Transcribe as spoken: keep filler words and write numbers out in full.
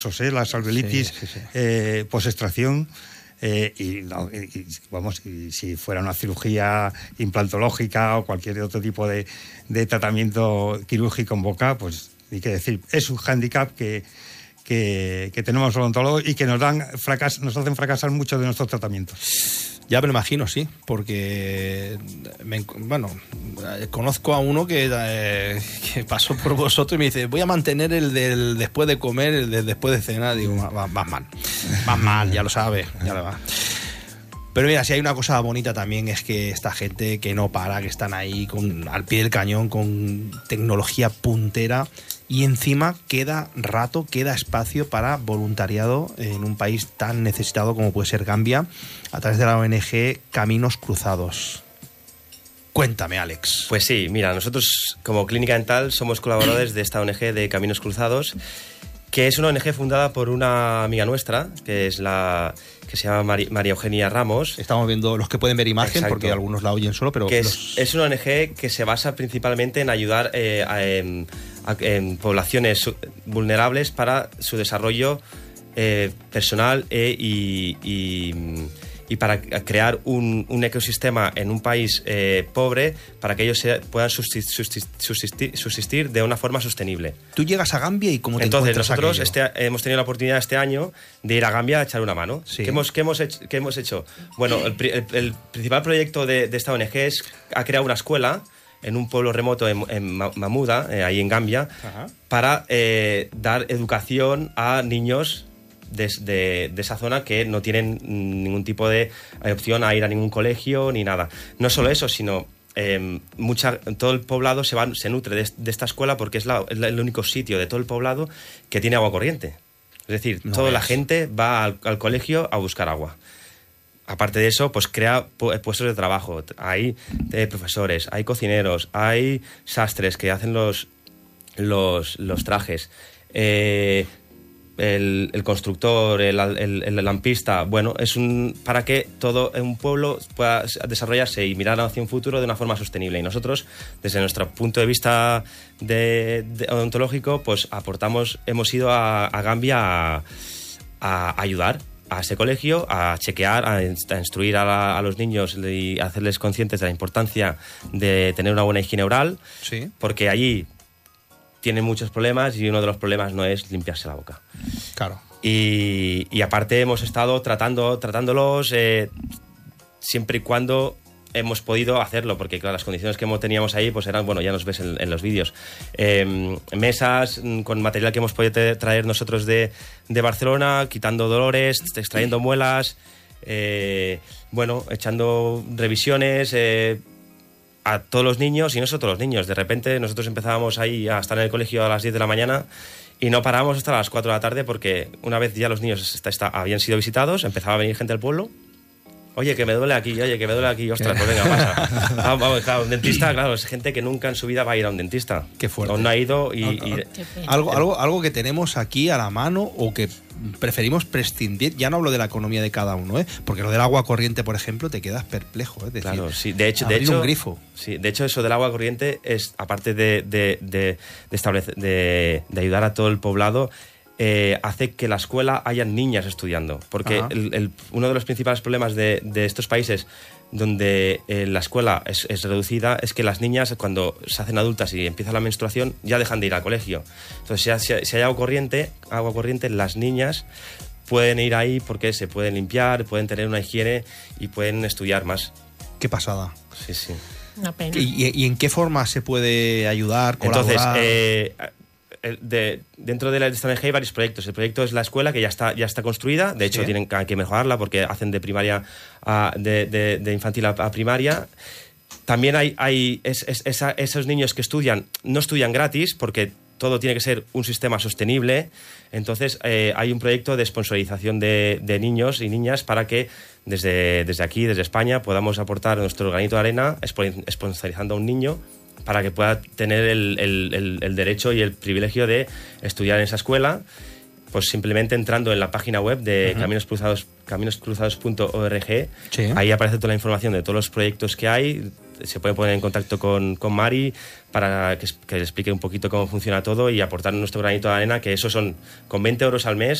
¿eh? Las alveolitis sí, sí, sí. eh, post-extracción. Eh, y, no, y, y, vamos, y si fuera una cirugía implantológica o cualquier otro tipo de, de tratamiento quirúrgico en boca, pues ni qué decir. Es un hándicap que, que, que tenemos los odontólogos y que nos dan fracas, nos hacen fracasar muchos de nuestros tratamientos. Ya me lo imagino, sí, porque, me, bueno, conozco a uno que, eh, que pasó por vosotros y me dice, voy a mantener el del después de comer, el del después de cenar. Digo, vas va mal, vas mal, ya lo sabes, ya lo va. Pero mira, si hay una cosa bonita también es que esta gente que no para, que están ahí con, al pie del cañón, con tecnología puntera, y encima queda rato, queda espacio para voluntariado en un país tan necesitado como puede ser Gambia, a través de la O N G Caminos Cruzados. Cuéntame, Alex. Pues sí, mira, nosotros como Clínica Dental somos colaboradores de esta O N G de Caminos Cruzados, que es una O N G fundada por una amiga nuestra, que es la que se llama Mari, María Eugenia Ramos. Estamos viendo los que pueden ver imagen. Exacto. Porque algunos la oyen solo, pero... Que los... es, es una O N G que se basa principalmente en ayudar eh, a, en, a, en poblaciones vulnerables para su desarrollo eh, personal eh, y, y, y para crear un, un ecosistema en un país eh, pobre para que ellos se, puedan subsistir, subsistir, subsistir de una forma sostenible. Tú llegas a Gambia y ¿cómo te Entonces, encuentras nosotros este, hemos tenido la oportunidad este año de ir a Gambia a echar una mano. Sí. ¿Qué, hemos, qué, hemos hecho, ¿Qué hemos hecho? Bueno, el, el, el principal proyecto de, de esta O N G es ha creado una escuela en un pueblo remoto en, en Mamuda, eh, ahí en Gambia, Ajá. para eh, dar educación a niños de, de, de esa zona que no tienen ningún tipo de opción a ir a ningún colegio ni nada. No solo eso, sino eh, mucha, todo el poblado se, va, se nutre de, de esta escuela porque es, la, es la, el único sitio de todo el poblado que tiene agua corriente. Es decir, no toda es. la gente va al, al colegio a buscar agua. Aparte de eso, pues crea puestos de trabajo. Hay eh, profesores, hay cocineros, hay sastres que hacen los, los, los trajes. Eh, el, el constructor, el, el, el lampista, bueno, es un para que todo un pueblo pueda desarrollarse y mirar hacia un futuro de una forma sostenible. Y nosotros, desde nuestro punto de vista de, de odontológico, pues aportamos, hemos ido a, a Gambia a, a ayudar a ese colegio, a chequear, a, a instruir a, la, a los niños y hacerles conscientes de la importancia de tener una buena higiene oral, sí. porque allí tienen muchos problemas y uno de los problemas no es limpiarse la boca. Claro. Y, y aparte hemos estado tratando, tratándolos eh, siempre y cuando hemos podido hacerlo, porque claro, las condiciones que teníamos ahí pues eran, bueno, ya nos ves en, en los vídeos, eh, mesas con material que hemos podido traer nosotros de, de Barcelona, quitando dolores, extrayendo muelas, eh, bueno, echando revisiones eh, a todos los niños, y no solo todos los niños. De repente nosotros empezábamos ahí a estar en el colegio a las diez de la mañana y no parábamos hasta las cuatro de la tarde, porque una vez ya los niños está, está, habían sido visitados, empezaba a venir gente del pueblo. Oye, que me duele aquí, oye, que me duele aquí, ostras, pues venga, pasa. Vamos, vamos, claro, un dentista, claro, es gente que nunca en su vida va a ir a un dentista. Qué fuerte. Aún no ha ido y... No, no. y algo, algo, algo que tenemos aquí a la mano o que preferimos prescindir, ya no hablo de la economía de cada uno, ¿eh? Porque lo del agua corriente, por ejemplo, te quedas perplejo, ¿eh? Es decir, claro, sí, de hecho, de abrir hecho, un grifo. Sí, de hecho, eso del agua corriente es, aparte de, de, de, de, establecer, de, de ayudar a todo el poblado, Eh, hace que la escuela hayan niñas estudiando, porque el, el, uno de los principales problemas de, de estos países donde eh, la escuela es, es reducida es que las niñas, cuando se hacen adultas y empieza la menstruación, ya dejan de ir al colegio. Entonces, si, si hay agua corriente, agua corriente, las niñas pueden ir ahí porque se pueden limpiar, pueden tener una higiene y pueden estudiar más. Qué pasada. Sí, sí. Una pena. ¿Y, y en qué forma se puede ayudar, colaborar? Entonces, eh, De, dentro de la esta O N G hay varios proyectos. El proyecto es la escuela, que ya está, ya está construida. De hecho, sí. tienen que mejorarla porque hacen de primaria a, de, de, de infantil a, a primaria. También hay, hay es, es, esa, esos niños que estudian, no estudian gratis porque todo tiene que ser un sistema sostenible. Entonces, eh, hay un proyecto de sponsorización de, de niños y niñas para que desde, desde aquí, desde España, podamos aportar nuestro granito de arena sponsorizando a un niño para que pueda tener el, el, el, el derecho y el privilegio de estudiar en esa escuela, pues simplemente entrando en la página web de uh-huh. Caminos Cruzados, caminos cruzados punto org. Sí. Ahí aparece toda la información de todos los proyectos que hay, se pueden poner en contacto con, con Mari para que, que les explique un poquito cómo funciona todo y aportar nuestro granito de arena, que eso son con veinte euros al mes